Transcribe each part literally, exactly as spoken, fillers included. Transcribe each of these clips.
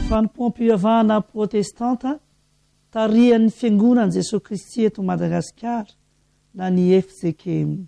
fanompoam-pivavahana protestanta tarihan'ny fiangonan'i Jesosy Kristy eto Madagasikara na ny F J K M.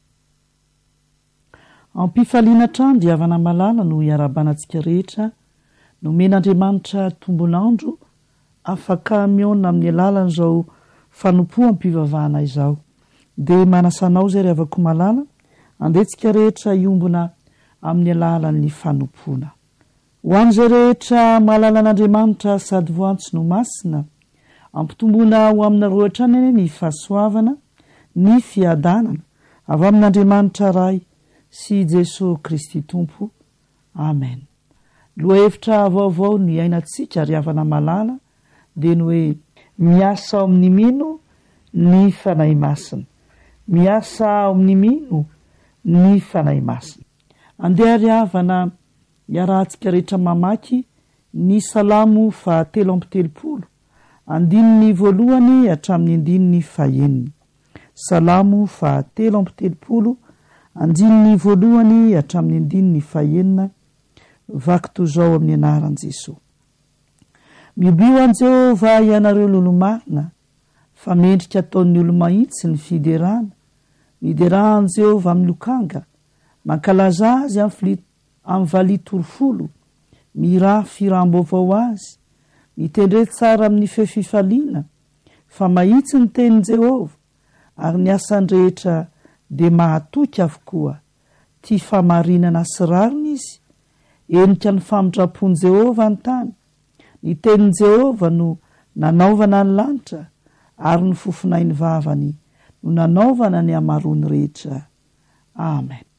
Ampifaliana trano dia havana malala no iarabanantsika rehetra nomen'Andriamanitra tombonandro afaka miona amin'ny alalan'izao fanompoam-pivavahana izao. Dia manasanao zay ravako malala andetsika rehetra iombona amin'ny alalan'ny fanompona. Ho an'izay rehetra malala an'Andriamanitra sady voantsy no masina ampitomboana ho aminareo hatrany eny ny fahasoavana ny fiadanana avy amin'Andriamanitra ray sy Jesosy Kristy Tompo. Amen. Lohahevitra vaovao ny ainatsika ary havana malala dia ny hoe miasa ao amin'ny mino ny fanahy masina. Miasa ao amin'ny mino ny fanahy masina. Andeha ary havana iarahantsika rehetra mamaky ny salamo fahatelo amby telopolo andininy voalohany hatramin'ny andininy fahaeniny. Salamo fahatelo amby telopolo andininy voalohany hatramin'ny andininy fahaenina. Vaky toy izao amin'ny anaran'i Jesosy. Mibio an Jehovah ianareo lolo marina, fa mendrika ataon'ny olo mahitsy ny fiderana. Miderahan Jehovah amin'ny lokanga, mankalaza azy amin'ny valitorofolo, miraha firam-baovao azy, mitendre tsara amin'ny fefifaliana, fa mahitsy ny tenin'i Jehovah, ary ny asany rehetra dia mahatoky avokoa. Tia famarinana sy rariny izy, enika ny famindrapon'i Jehovah ny tany. Ny tenin'i Jehovah no nanaovana ny lanitra, ary ny fofinainy vavany no nanaovana ny amarony rehetra. Amen.